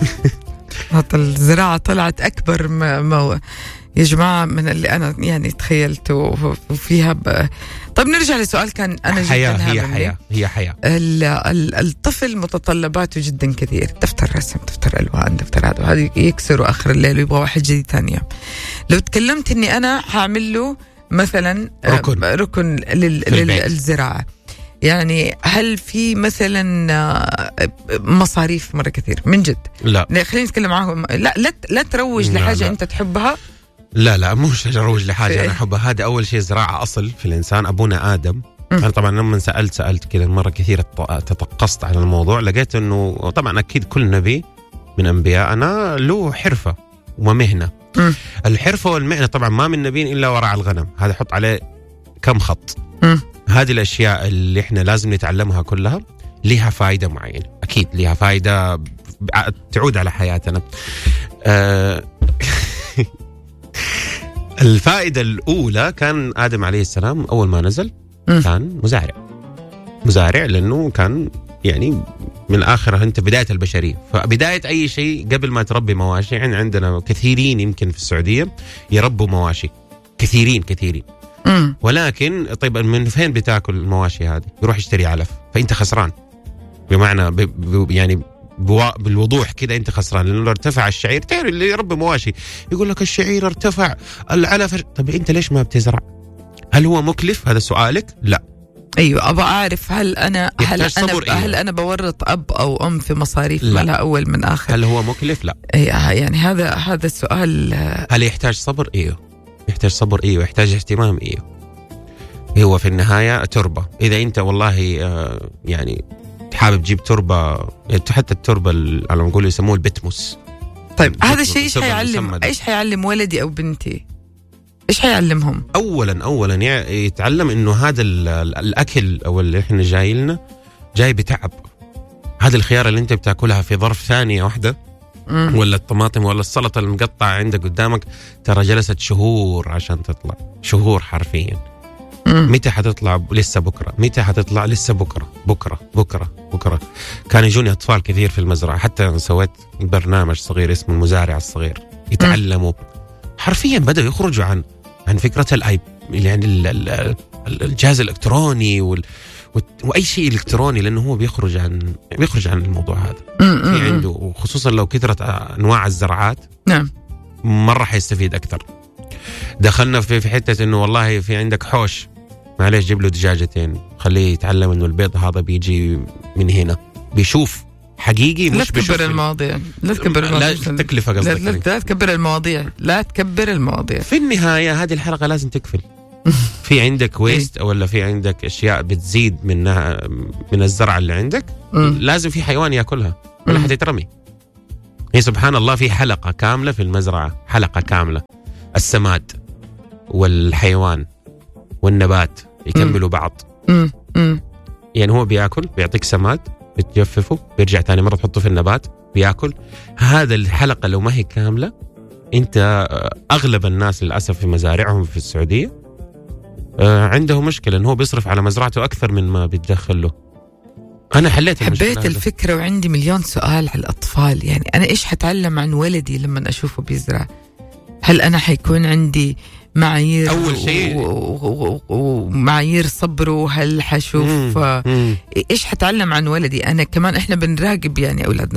الزراعة طلعت أكبر يا جماعة من اللي أنا يعني تخيلته وفيها طيب نرجع لسؤال كان أنا حياة. هي حياة. الطفل متطلباته جدا كثير، دفتر رسم، دفتر ألوان، دفتر هذا يكسروا آخر الليل ويبغى واحد جديد ثانية. لو تكلمت إني أنا هعمل له مثلا ركن للزراعة، يعني هل في مثلا مصاريف مرة كثير من جد؟ لا خلينا نتكلم معاهم. لا تروج لحاجة أنت تحبها. لا مش أروج لحاجة أنا أحبها. هذا أول شيء زراعة أصل في الإنسان، أبونا آدم. أنا طبعا لما سألت كذا مرة كثيرة تتقصت على الموضوع، لقيت أنه طبعا أكيد كل نبي من أنبياءنا له حرفة ومهنة. الحرفة والمهنة طبعا ما من نبي إلا وراء الغنم، هذا حط عليه كم خط. هذه الأشياء اللي إحنا لازم نتعلمها كلها لها فائدة معينة، أكيد لها فائدة تعود على حياتنا. الفائدة الأولى كان آدم عليه السلام أول ما نزل كان مزارع لأنه كان يعني من الآخرة أنت بداية البشرية، فبداية أي شيء قبل ما تربي مواشي. يعني عندنا كثيرين يمكن في السعودية يربوا مواشي، كثيرين ولكن طيب من فين بتاكل المواشي هذه؟ يروح يشتري علف، فأنت خسران بمعنى يعني بالوضوح كده أنت خسران، لأنه ارتفع الشعير. تعرف اللي يربي مواشي يقول لك الشعير ارتفع، العلف. طب أنت ليش ما بتزرع؟ هل هو مكلف؟ هذا سؤالك؟ لا. أيوة أبغى أعرف هل أنا بورط أب أو أم في مصاريف ما لها أول من آخر؟ هل هو مكلف؟ لا. يعني هذا السؤال. هل يحتاج صبر؟ إيه يحتاج صبر. إيه يحتاج اهتمام. إيه هو في النهاية تربة. إذا أنت والله يعني حابب تجيب تربة، حتى التربة على ما نقول يسموه البتموس. طيب هذا الشيء إيش حيعلم ولدي أو بنتي؟ إيش حيعلمهم؟ أولا يتعلم إنه هذا الأكل أو اللي إحنا جاي لنا جاي بتعب. هذا الخيار اللي أنت بتاكلها في ظرف ثانية واحدة، ولا الطماطم ولا السلطة المقطعة عندك قدامك، ترى جلست شهور عشان تطلع، شهور حرفيا. متى حتطلع؟ لسه بكرة. متى حتطلع؟ لسه بكرة. كان يجوني أطفال كثير في المزرعة، حتى سويت برنامج صغير اسمه المزارع الصغير، يتعلموا حرفيا، بدأوا يخرجوا عن فكرة يعني الجهاز الإلكتروني وأي شيء إلكتروني، لأنه هو بيخرج عن الموضوع هذا. في عنده، وخصوصا لو كثرت أنواع الزراعات نعم مرة حيستفيد أكثر. دخلنا في حتة إنه والله في عندك حوش، معليش جيب له دجاجتين، خليه يتعلم إنه البيض هذا بيجي من هنا، بيشوف حقيقي مش بيشوف. لا تكبر المواضيع. لا تكلفة قصدك. لا تكبر المواضيع. في النهاية هذه الحلقة لازم تكفل. في عندك ويست ولا في عندك أشياء بتزيد من الزرع اللي عندك، لازم في حيوان يأكلها ولا حتترمي. هي سبحان الله في حلقة كاملة في المزرعة، حلقة كاملة. السماد والحيوان والنبات يكملوا بعض. يعني هو بيأكل، بيعطيك سماد، بتجففه، بيرجع تاني مرة تحطه في النبات، بيأكل. هذا الحلقة لو ما هي كاملة، انت اغلب الناس للأسف في مزارعهم في السعودية عنده مشكلة انه هو بيصرف على مزرعته اكثر من ما بيتدخل له. انا حبيت الفكرة وعندي مليون سؤال على الأطفال. يعني أنا إيش حتعلم عن ولدي لما أشوفه بيزرع؟ هل أنا حيكون عندي معايير أول شيء ومعايير صبره؟ هل حشوف إيش حتعلم عن ولدي؟ أنا كمان إحنا بنراقب يعني أولادنا،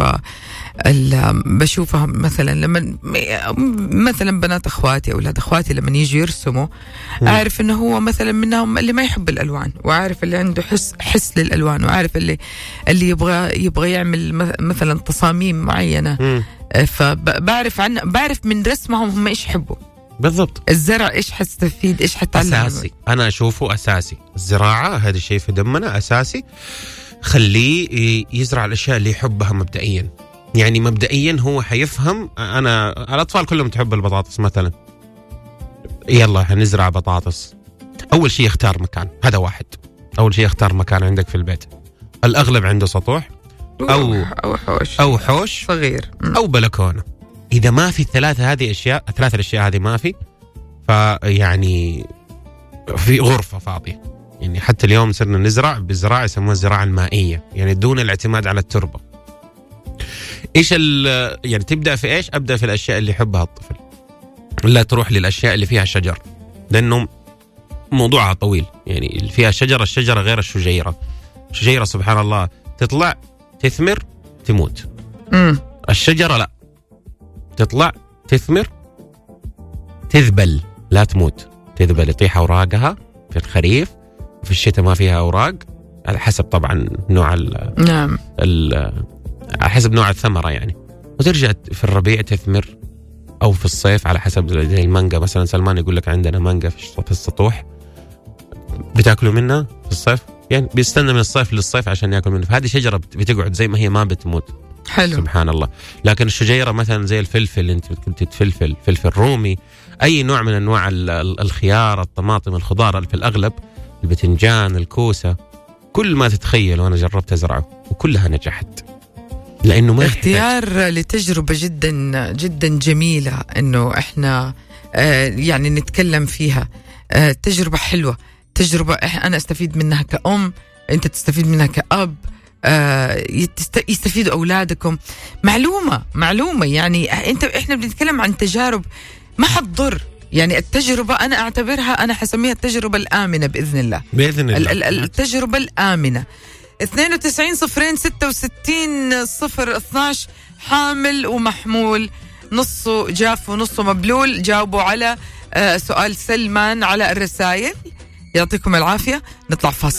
بشوفهم مثلا لما مثلا بنات أخواتي أولاد أخواتي لما يجوا يرسموا، أعرف إنه هو مثلا منهم اللي ما يحب الألوان، وعارف اللي عنده حس للألوان، وعارف اللي يبغى يعمل مثلا تصاميم معينة. بعرف من رسمهم هم إيش يحبوا بالضبط. الزرع إيش حستفيد، إيش حتعلم؟ أساسي. أنا أشوفه أساسي. الزراعة هذا الشيء في دمنا أساسي. خليه يزرع الأشياء اللي يحبها مبدئيا. يعني مبدئيا هو حيفهم. أنا الأطفال كلهم تحب البطاطس مثلا، يلا هنزرع بطاطس. أول شيء يختار مكان، هذا واحد. أول شيء يختار مكان عندك في البيت، الأغلب عنده سطوح أو حوش صغير أو بلكونة. إذا ما في الثلاث الأشياء هذه ما في، فيعني في غرفة فاضية. يعني حتى اليوم صرنا نزرع بزراعة يسموها الزراعة المائية، يعني دون الاعتماد على التربة. ايش يعني تبدا في ايش؟ ابدا في الاشياء اللي يحبها الطفل، لا تروح للاشياء اللي فيها شجر، لانه موضوعها طويل. يعني اللي فيها شجره، الشجره غير الشجيره. الشجيره سبحان الله تطلع تثمر تموت. الشجره لا، تطلع تثمر تذبل لا تموت، تذبل يطيح اوراقها في الخريف، في الشتاء ما فيها اوراق، على حسب طبعا نوع نعم على حسب نوع الثمره يعني، وترجع في الربيع تثمر، او في الصيف على حسب. زي المانجا مثلا، سلمان يقول لك عندنا مانجا في السطوح بتاكلوا منها في الصيف، يعني بيستنى من الصيف للصيف عشان ياكل منها. فهذه شجره بتقعد زي ما هي ما بتموت. حلو. سبحان الله. لكن الشجيره مثلا زي الفلفل، انت كنت فلفل رومي، اي نوع من انواع الخيار، الطماطم، الخضار، في الاغلب البتنجان، الكوسه، كل ما تتخيل وانا جربت ازرعه وكلها نجحت، لانه ما اختيار لتجربه جدا جدا جميله انه احنا يعني نتكلم فيها. تجربه حلوه، تجربه انا استفيد منها كأم، انت تستفيد منها كأب، يستفيدوا اولادكم. معلومه يعني احنا بنتكلم عن تجارب ما حتضر. يعني التجربه انا اعتبرها، انا حسميها التجربه الآمنة باذن الله. التجربه الآمنة. 92-066-012 حامل ومحمول، نصه جاف ونصه مبلول. جاوبوا على سؤال سلمان على الرسائل. يعطيكم العافية. نطلع فاصل.